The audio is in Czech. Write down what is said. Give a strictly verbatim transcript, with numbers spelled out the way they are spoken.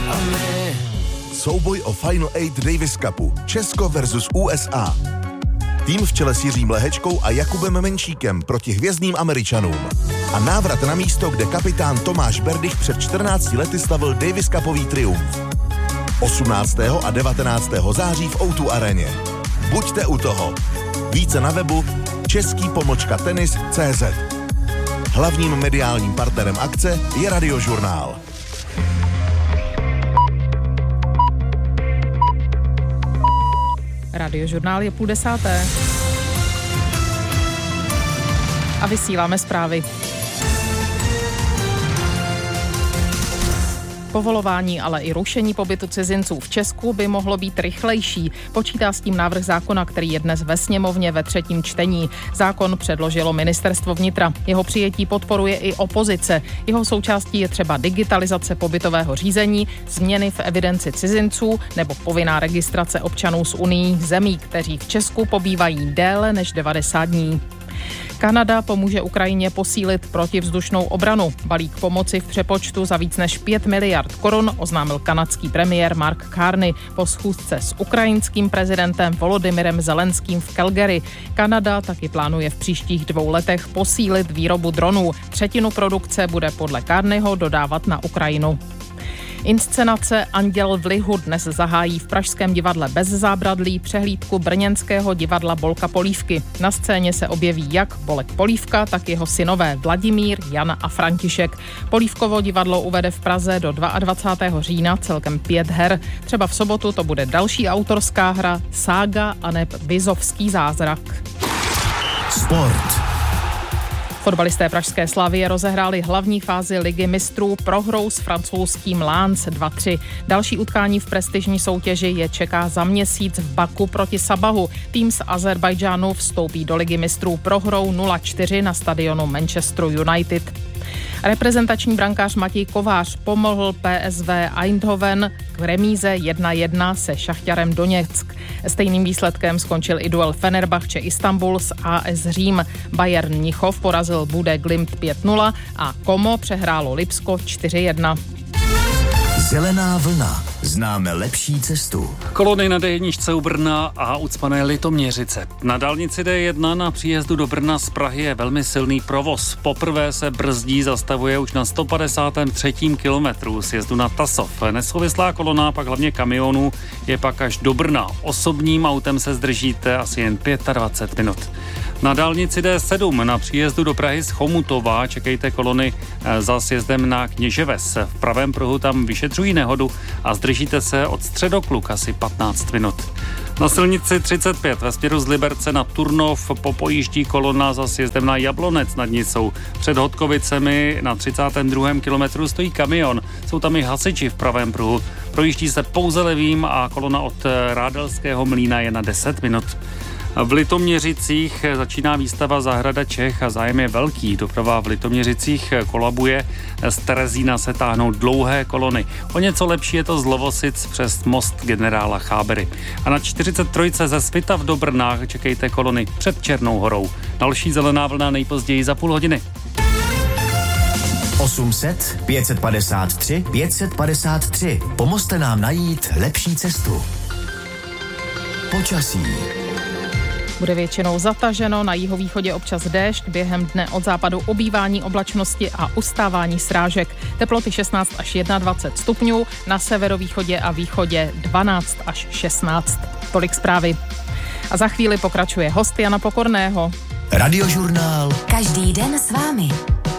Souboj o Final Eight Davis Cupu. Česko versus U S A. Tým v čele s Jiřím Lehečkou a Jakubem Menšíkem proti hvězdným Američanům. A návrat na místo, kde kapitán Tomáš Berdych před čtrnácti lety slavil Davis Cupový triumf. osmnáctého a devatenáctého září v O dva aréně. Buďte u toho. Více na webu český pomlčka tenis tečka cé zet. Hlavním mediálním partnerem akce je Radiožurnál. Radiožurnál je půl desáté. A vysíláme zprávy. Povolování, ale i rušení pobytu cizinců v Česku by mohlo být rychlejší. Počítá s tím návrh zákona, který je dnes ve sněmovně ve třetím čtení. Zákon předložilo Ministerstvo vnitra. Jeho přijetí podporuje i opozice. Jeho součástí je třeba digitalizace pobytového řízení, změny v evidenci cizinců nebo povinná registrace občanů z unijních zemí, kteří v Česku pobývají déle než devadesát dní. Kanada pomůže Ukrajině posílit protivzdušnou obranu. Balík pomoci v přepočtu za víc než pět miliard korun oznámil kanadský premiér Mark Carney po schůzce s ukrajinským prezidentem Volodymyrem Zelenským v Calgary. Kanada taky plánuje v příštích dvou letech posílit výrobu dronů. Třetinu produkce bude podle Carneyho dodávat na Ukrajinu. Inscenace Anděl v lihu dnes zahájí v pražském divadle Bez zábradlí přehlídku brněnského divadla Bolka Polívky. Na scéně se objeví jak Bolek Polívka, tak jeho synové Vladimír, Jan a František. Polívkovo divadlo uvede v Praze do dvacátého druhého října celkem pět her. Třeba v sobotu to bude další autorská hra Sága aneb Vizovský zázrak. Sport. Fotbalisté pražské Slavie rozehráli hlavní fázi Ligy mistrů prohrou s francouzským Lens dva tři. Další utkání v prestižní soutěži je čeká za měsíc v Baku proti Sabahu. Tým z Azerbajdžánu vstoupí do Ligy mistrů prohrou nula čtyři na stadionu Manchesteru United. Reprezentační brankář Matěj Kovář pomohl P S V Eindhoven k remíze jedna jedna se Šachťarem Doněck. Stejným výsledkem skončil i duel Fenerbahče Istanbul s A S Řím. Bayern Mnichov porazil Bude Glimt pět nula a Como přehrálo Lipsko čtyři jedna. Zelená vlna. Známe lepší cestu. Kolony na D jedna u Brna a ucpané Litoměřice. Na dálnici D jedna na příjezdu do Brna z Prahy je velmi silný provoz. Poprvé se brzdí zastavuje už na sto padesátém třetím kilometru sjezdu na Tasov. Nesouvislá kolona, pak hlavně kamionů, je pak až do Brna. Osobním autem se zdržíte asi jen dvacet pět minut. Na dálnici D sedm na příjezdu do Prahy z Chomutova čekejte kolony za sjezdem na Kněževes. V pravém pruhu tam vyšetřují nehodu a zdržíte se od Středokluk asi patnáct minut. Na silnici třicet pět ve směru z Liberce na Turnov popojíždí kolona za sjezdem na Jablonec nad Nisou. Před Hodkovicemi na třicátém druhém kilometru stojí kamion. Jsou tam i hasiči v pravém pruhu. Projíždí se pouze levým a kolona od Rádelského mlýna je na deset minut. V Litoměřicích začíná výstava Zahrada Čech a zájem je velký. Doprava v Litoměřicích kolabuje. Z Terezína se táhnou dlouhé kolony. O něco lepší je to z Lovosic přes most generála Chábery. A na čtyřicet tři ze Svitav do Brna čekejte kolony před Černou horou. Další zelená vlna nejpozději za půl hodiny. osm set pět padesát tři pět padesát tři. Pomozte nám najít lepší cestu. Počasí. Bude většinou zataženo, na jihovýchodě občas déšť, během dne od západu obývání oblačnosti a ustávání srážek. Teploty šestnáct až dvacet jedna stupňů, na severovýchodě a východě dvanáct až šestnáct. Tolik zprávy. A za chvíli pokračuje host Jana Pokorného. Radiožurnál. Každý den s vámi.